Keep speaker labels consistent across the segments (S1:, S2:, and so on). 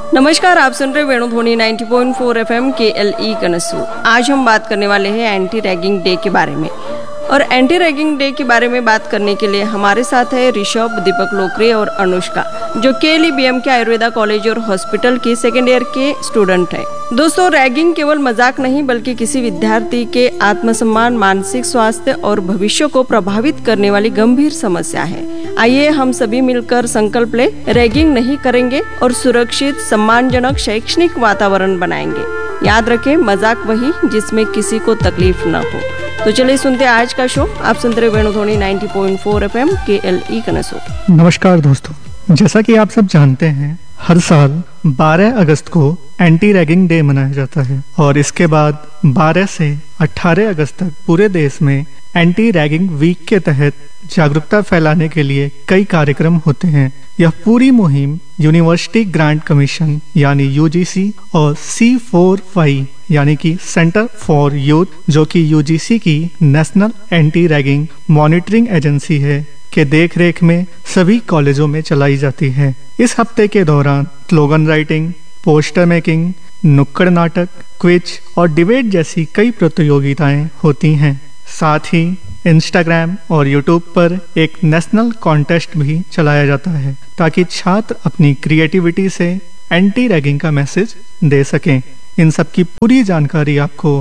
S1: नमस्कार, आप सुन रहे वेणुध्वनि 90.4 एफएम KLE कनसू। आज हम बात करने वाले हैं एंटी रैगिंग डे के बारे में। और एंटी रैगिंग डे के बारे में बात करने के लिए हमारे साथ है ऋषभ, दीपक लोकरे और अनुष्का, जो KLE BM के आयुर्वेदा कॉलेज और हॉस्पिटल की सेकेंड ईयर के स्टूडेंट हैं। दोस्तों, रैगिंग केवल मजाक नहीं बल्कि किसी विद्यार्थी के आत्मसम्मान, मानसिक स्वास्थ्य और भविष्य को प्रभावित करने वाली गंभीर समस्या है। आइए हम सभी मिलकर संकल्प ले, रैगिंग नहीं करेंगे और सुरक्षित, सम्मानजनक शैक्षणिक वातावरण बनाएंगे। याद रखें, मजाक वही जिसमें किसी को तकलीफ न हो। तो चलिए सुनते हैं आज का शो। आप सुनते रहे वेणुध्वनि 90.4 एफएम KLE कनसू।
S2: नमस्कार दोस्तों, जैसा कि आप सब जानते हैं, हर साल 12 अगस्त को एंटी रैगिंग डे मनाया जाता है और इसके बाद 12 से 18 अगस्त तक पूरे देश में एंटी रैगिंग वीक के तहत जागरूकता फैलाने के लिए कई कार्यक्रम होते हैं। यह पूरी मुहिम यूनिवर्सिटी ग्रांट कमीशन यानी UGC और C4Y यानी कि सेंटर फॉर यूथ, जो कि UGC की national anti ragging monitoring agency है, के देख रेख में सभी कॉलेजों में चलाई जाती है। इस हफ्ते के दौरान स्लोगन राइटिंग, पोस्टर मेकिंग, नुक्कड़ नाटक, क्विज और डिबेट जैसी कई प्रतियोगिताएं होती हैं। साथ ही इंस्टाग्राम और यूट्यूब पर एक नेशनल कॉन्टेस्ट भी चलाया जाता है ताकि छात्र अपनी क्रिएटिविटी से एंटी रैगिंग का मैसेज दे सकें। इन सब की पूरी जानकारी आपको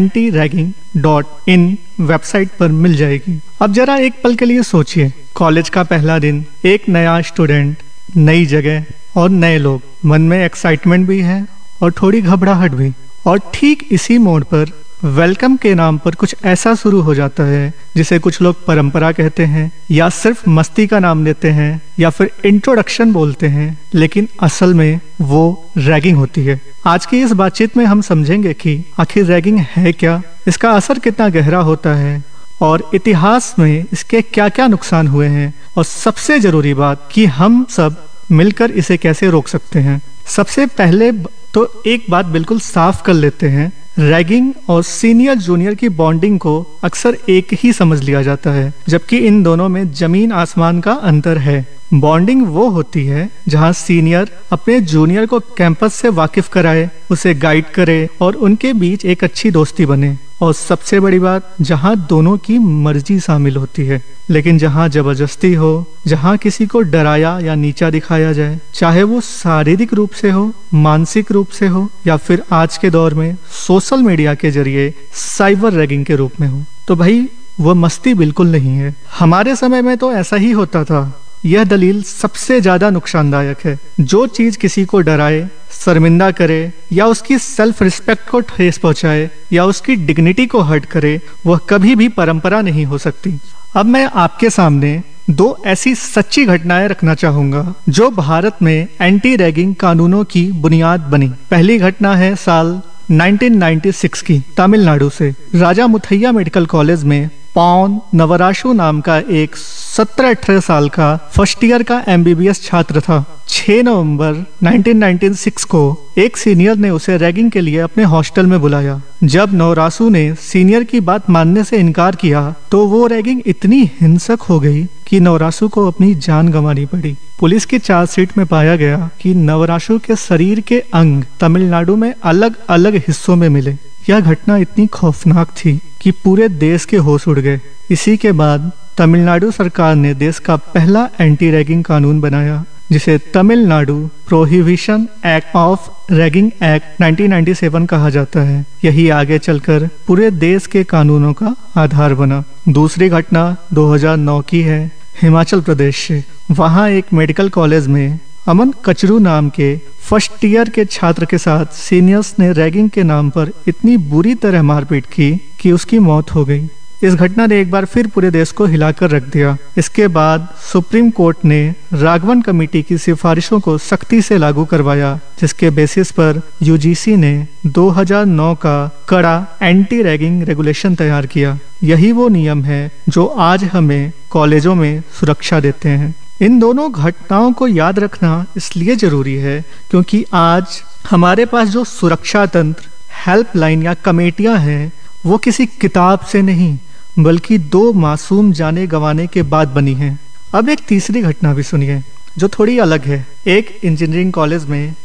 S2: anti-ragging.in वेबसाइट पर मिल जाएगी। अब जरा एक पल के लिए सोचिए, कॉलेज का पहला दिन, एक नया स्टूडेंट, नई जगह और नए लोग। मन में एक्साइटमेंट भी है और थोड़ी घबराहट भी। और ठीक इसी मोड़ पर वेलकम के नाम पर कुछ ऐसा शुरू हो जाता है जिसे कुछ लोग परंपरा कहते हैं, या सिर्फ मस्ती का नाम देते हैं, या फिर इंट्रोडक्शन बोलते हैं, लेकिन असल में वो रैगिंग होती है। आज की इस बातचीत में हम समझेंगे कि आखिर रैगिंग है क्या, इसका असर कितना गहरा होता है और इतिहास में इसके क्या क्या नुकसान हुए हैं, और सबसे जरूरी बात कि हम सब मिलकर इसे कैसे रोक सकते हैं। सबसे पहले तो एक बात बिल्कुल साफ कर लेते हैं, रैगिंग और सीनियर जूनियर की बॉन्डिंग को अक्सर एक ही समझ लिया जाता है, जबकि इन दोनों में जमीन आसमान का अंतर है। बॉन्डिंग वो होती है जहां सीनियर अपने जूनियर को कैंपस से वाकिफ कराए, उसे गाइड करे और उनके बीच एक अच्छी दोस्ती बने। और सबसे बड़ी बात, जहां दोनों की मर्जी शामिल होती है। लेकिन जहां जबरदस्ती हो, जहां किसी को डराया या नीचा दिखाया जाए, चाहे वो शारीरिक रूप से हो, मानसिक रूप से हो, या फिर आज के दौर में सोशल मीडिया के जरिए साइबर रैगिंग के रूप में हो, तो भाई वह मस्ती बिल्कुल नहीं है। हमारे समय में तो ऐसा ही होता था। यह दलील सबसे ज्यादा नुकसानदायक है। जो चीज किसी को डराए, शर्मिंदा करे, या उसकी सेल्फ रिस्पेक्ट को ठेस पहुंचाए, या उसकी डिग्निटी को हर्ट करे, वह कभी भी परंपरा नहीं हो सकती। अब मैं आपके सामने दो ऐसी सच्ची घटनाएं रखना चाहूंगा जो भारत में एंटी रैगिंग कानूनों की बुनियाद बनी। पहली घटना है साल 1996 की, तमिलनाडु से। राजा मुथैया मेडिकल कॉलेज में पॉन नवराशु नाम का एक 17-18 साल का फर्स्ट ईयर का MBBS छात्र था। 6 नवंबर 1996 को एक सीनियर ने उसे रैगिंग के लिए अपने हॉस्टल में बुलाया। जब नवरासु ने सीनियर की बात मानने से इनकार किया तो वो रैगिंग इतनी हिंसक हो गई कि नवरासु को अपनी जान गंवानी पड़ी। पुलिस की चार्जशीट में पाया गया कि नवरासु के शरीर के अंग तमिलनाडु में अलग अलग हिस्सों में मिले। यह घटना इतनी खौफनाक थी कि पूरे देश के होश उड़ गए। इसी के बाद तमिलनाडु सरकार ने देश का पहला एंटी रैगिंग कानून बनाया, जिसे Tamil Nadu prohibition act of ragging act 1997 कहा जाता है। यही आगे चलकर पूरे देश के कानूनों का आधार बना। दूसरी घटना 2009 की है, हिमाचल प्रदेश से। वहाँ एक मेडिकल कॉलेज में अमन कचरू नाम के फर्स्ट ईयर के छात्र के साथ सीनियर्स ने रैगिंग के नाम पर इतनी बुरी तरह मारपीट की कि उसकी मौत हो गई। इस घटना ने एक बार फिर पूरे देश को हिलाकर रख दिया। इसके बाद सुप्रीम कोर्ट ने राघवन कमेटी की सिफारिशों को सख्ती से लागू करवाया, जिसके बेसिस पर UGC ने 2009 का कड़ा एंटी रैगिंग रेगुलेशन तैयार किया। यही वो नियम है जो आज हमें कॉलेजों में सुरक्षा देते हैं। इन दोनों घटनाओं को याद रखना इसलिए जरूरी है क्योंकि आज हमारे पास जो सुरक्षा तंत्र, हेल्पलाइन या कमेटियां हैं, वो किसी किताब से नहीं बल्कि 2 मासूम जाने गंवाने के बाद बनी हैं। अब एक तीसरी घटना भी सुनिए जो थोड़ी अलग है। एक इंजीनियरिंग कॉलेज में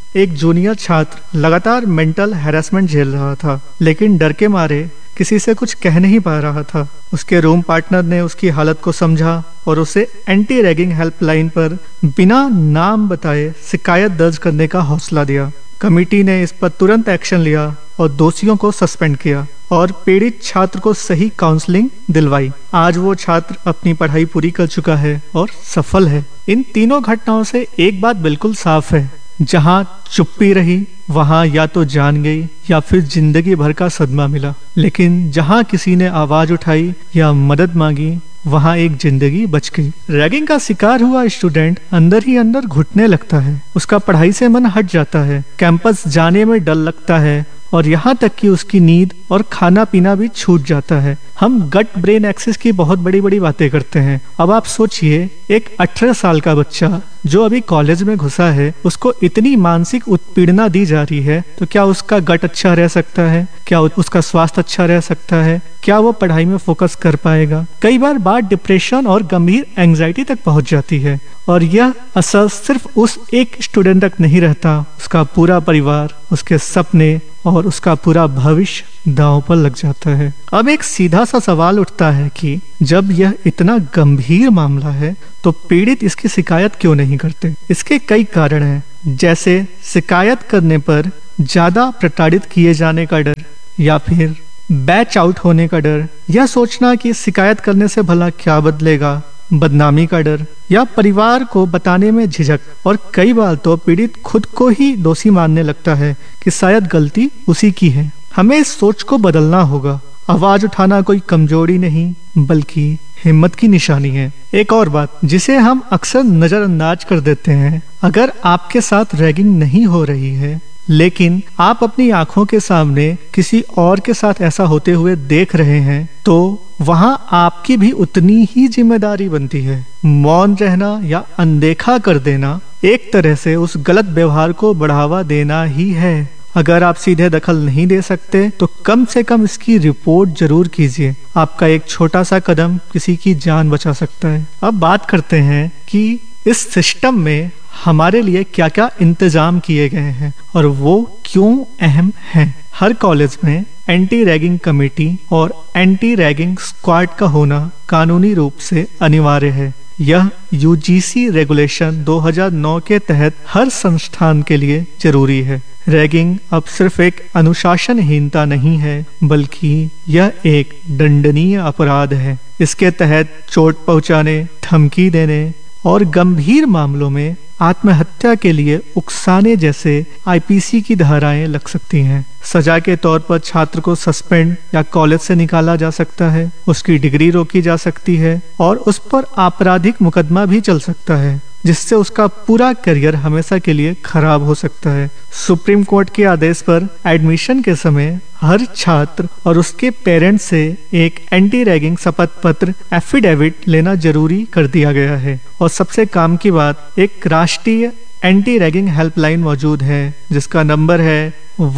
S2: एक जूनियर छात्र लगातार मेंटल हैरेसमेंट झेल रहा था, लेकिन डर के मारे किसी से कुछ कह नहीं पा रहा था। उसके रूम पार्टनर ने उसकी हालत को समझा और उसे एंटी रैगिंग हेल्पलाइन पर बिना नाम बताए शिकायत दर्ज करने का हौसला दिया। कमेटी ने इस पर तुरंत एक्शन लिया और दोषियों को सस्पेंड किया और पीड़ित छात्र को सही काउंसलिंग दिलवाई। आज वो छात्र अपनी पढ़ाई पूरी कर चुका है और सफल है। इन तीनों घटनाओं से एक बात बिल्कुल साफ है, जहां चुप्पी रही वहां या तो जान गई या फिर जिंदगी भर का सदमा मिला, लेकिन जहां किसी ने आवाज उठाई या मदद मांगी वहां एक जिंदगी बच गई। रैगिंग का शिकार हुआ स्टूडेंट अंदर ही अंदर घुटने लगता है, उसका पढ़ाई से मन हट जाता है, कैंपस जाने में डर लगता है और यहाँ तक कि उसकी नींद और खाना पीना भी छूट जाता है। हम गट ब्रेन एक्सिस की बहुत बड़ी बड़ी बातें करते हैं। अब आप सोचिए, एक 18 साल का बच्चा जो अभी कॉलेज में घुसा है, उसको इतनी मानसिक उत्पीड़ना दी जा रही है, तो क्या उसका गट अच्छा रह सकता है? क्या उसका स्वास्थ्य अच्छा रह सकता है? क्या वो पढ़ाई में फोकस कर पाएगा? कई बार बात डिप्रेशन और गंभीर एंजाइटी तक पहुंच जाती है और यह असर सिर्फ उस एक स्टूडेंट तक नहीं रहता, उसका पूरा परिवार, उसके सपने और उसका पूरा भविष्य दांव पर लग जाता है। अब एक सीधा सा सवाल उठता है कि जब यह इतना गंभीर मामला है तो पीड़ित इसकी शिकायत क्यों नहीं करते? इसके कई कारण हैं, जैसे शिकायत करने पर ज्यादा प्रताड़ित किए जाने का डर, या फिर बैच आउट होने का डर, यह सोचना कि शिकायत करने से भला क्या बदलेगा, बदनामी का डर, या परिवार को बताने में झिझक, और कई बार तो पीड़ित खुद को ही दोषी मानने लगता है कि शायद गलती उसी की है। हमें इस सोच को बदलना होगा। आवाज उठाना कोई कमजोरी नहीं बल्कि हिम्मत की निशानी है। एक और बात जिसे हम अक्सर नजरअंदाज कर देते हैं, अगर आपके साथ रैगिंग नहीं हो रही है लेकिन आप अपनी आंखों के सामने किसी और के साथ ऐसा होते हुए देख रहे हैं, तो वहां आपकी भी उतनी ही जिम्मेदारी बनती है। मौन रहना या अनदेखा कर देना एक तरह से उस गलत व्यवहार को बढ़ावा देना ही है। अगर आप सीधे दखल नहीं दे सकते तो कम से कम इसकी रिपोर्ट जरूर कीजिए। आपका एक छोटा सा कदम किसी की जान बचा सकता है। अब बात करते हैं कि इस सिस्टम में हमारे लिए क्या क्या इंतजाम किए गए हैं और वो क्यों अहम हैं। हर कॉलेज में एंटी रैगिंग कमेटी और एंटी रैगिंग स्क्वाड का होना कानूनी रूप से अनिवार्य है। यह यूजीसी रेगुलेशन 2009 के तहत हर संस्थान के लिए जरूरी है। रैगिंग अब सिर्फ एक अनुशासनहीनता नहीं है, बल्कि यह एक दंडनीय अपराध है। इसके तहत चोट पहुंचाने, धमकी देने और गंभीर मामलों में आत्महत्या के लिए उकसाने जैसे आईपीसी की धाराएं लग सकती हैं। सजा के तौर पर छात्र को सस्पेंड या कॉलेज से निकाला जा सकता है, उसकी डिग्री रोकी जा सकती है और उस पर आपराधिक मुकदमा भी चल सकता है, जिससे उसका पूरा करियर हमेशा के लिए खराब हो सकता है। सुप्रीम कोर्ट के आदेश पर एडमिशन के समय हर छात्र और उसके पेरेंट्स से एक एंटी रैगिंग शपथ पत्र एफिडेविट लेना जरूरी कर दिया गया है। और सबसे काम की बात, एक राष्ट्रीय एंटी रैगिंग हेल्पलाइन मौजूद है जिसका नंबर है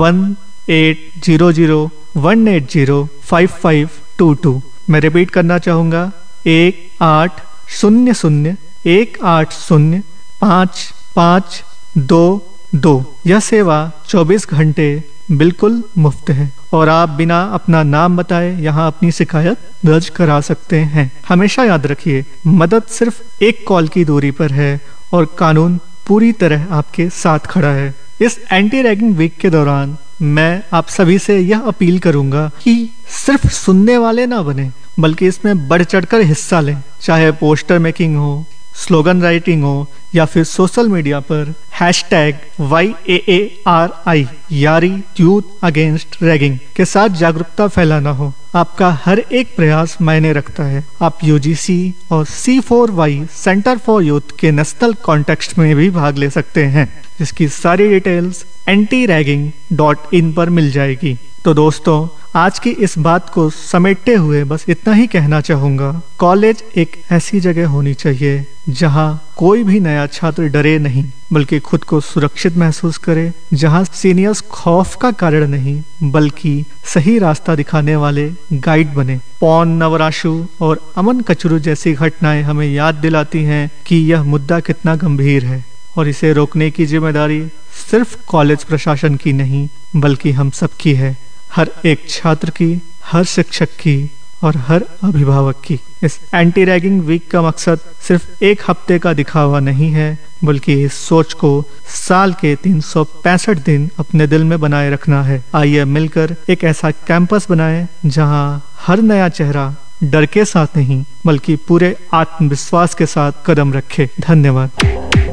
S2: 1800-180-5522। मैं रिपीट करना चाहूंगा, 1800-180-5522। यह सेवा 24 घंटे बिल्कुल मुफ्त है और आप बिना अपना नाम बताए यहाँ अपनी शिकायत दर्ज करा सकते हैं। हमेशा याद रखिए, मदद सिर्फ एक कॉल की दूरी पर है और कानून पूरी तरह आपके साथ खड़ा है। इस एंटी रैगिंग वीक के दौरान मैं आप सभी से यह अपील करूंगा कि सिर्फ सुनने वाले ना बने, बल्कि इसमें बढ़ चढ़कर हिस्सा लें। चाहे पोस्टर मेकिंग हो, स्लोगन राइटिंग हो या फिर सोशल मीडिया पर #YAARI यारी यूथ अगेंस्ट रैगिंग के साथ जागरूकता फैलाना हो। आपका हर एक प्रयास मायने रखता है। आप यूजीसी और C4Y सेंटर फॉर यूथ के नेशनल कॉन्टेक्स्ट में भी भाग ले सकते हैं, जिसकी सारी डिटेल्स antiraging.in पर मिल जाएगी। तो दोस्तों, आज की इस बात को समेटते हुए बस इतना ही कहना चाहूंगा, कॉलेज एक ऐसी जगह होनी चाहिए जहां कोई भी नया छात्र डरे नहीं बल्कि खुद को सुरक्षित महसूस करे, जहां सीनियर्स खौफ का कारण नहीं बल्कि सही रास्ता दिखाने वाले गाइड बने। पौन नवराशु और अमन कचरू जैसी घटनाएं हमें याद दिलाती हैं कि यह मुद्दा कितना गंभीर है और इसे रोकने की जिम्मेदारी सिर्फ कॉलेज प्रशासन की नहीं बल्कि हम सबकी है, हर एक छात्र की, हर शिक्षक की और हर अभिभावक की। इस एंटी रैगिंग वीक का मकसद सिर्फ एक हफ्ते का दिखावा नहीं है बल्कि इस सोच को साल के 365 दिन अपने दिल में बनाए रखना है। आइए मिलकर एक ऐसा कैंपस बनाएं जहां हर नया चेहरा डर के साथ नहीं बल्कि पूरे आत्मविश्वास के साथ कदम रखे। धन्यवाद।